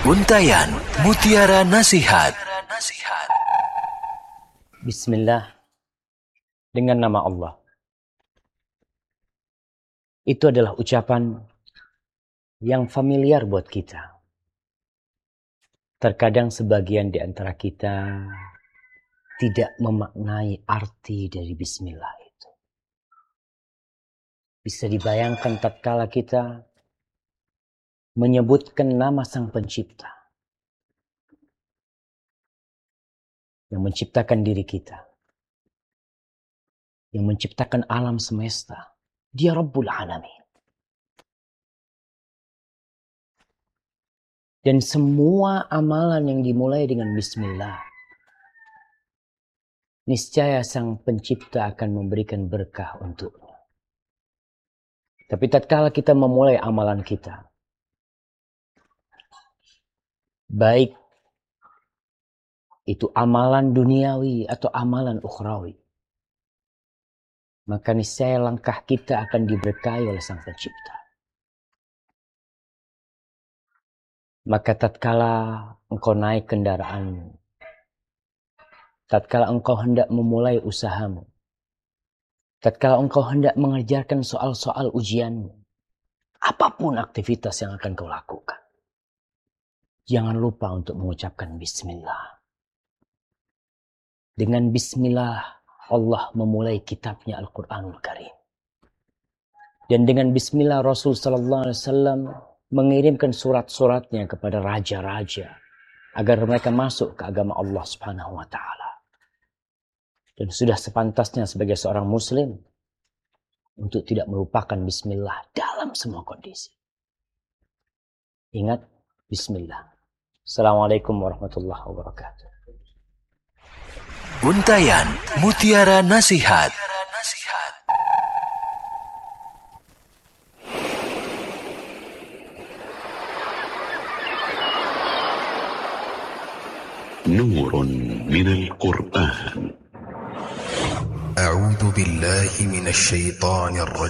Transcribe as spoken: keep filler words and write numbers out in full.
Untaian Mutiara Nasihat. Bismillah, dengan nama Allah. Itu adalah ucapan yang familiar buat kita. Terkadang sebagian di antara kita tidak memaknai arti dari bismillah itu. Bisa dibayangkan tatkala kita menyebutkan nama Sang Pencipta yang menciptakan diri kita, yang menciptakan alam semesta. Dia Rabbul Alamin. Dan semua amalan yang dimulai dengan bismillah, niscaya Sang Pencipta akan memberikan berkah untuknya. Tapi tatkala kita memulai amalan kita, baik itu amalan duniawi atau amalan ukhrawi, maka niscaya langkah kita akan diberkahi oleh Sang Pencipta. Maka tatkala engkau naik kendaraan, tatkala engkau hendak memulai usahamu, tatkala engkau hendak mengerjakan soal-soal ujianmu, apapun aktivitas yang akan kau lakukan, jangan lupa untuk mengucapkan bismillah. Dengan bismillah Allah memulai kitabnya Al-Quranul Karim. Dan dengan bismillah Rasul sallallahu alaihi wasallam mengirimkan surat-suratnya kepada raja-raja agar mereka masuk ke agama Allah Subhanahu wa taala. Dan sudah sepantasnya sebagai seorang muslim untuk tidak melupakan bismillah dalam semua kondisi. Ingat bismillah. Assalamualaikum warahmatullahi wabarakatuh. Untaian Mutiara Nasihat. نور من القرآن. أعوذ بالله من الشيطان الرجيم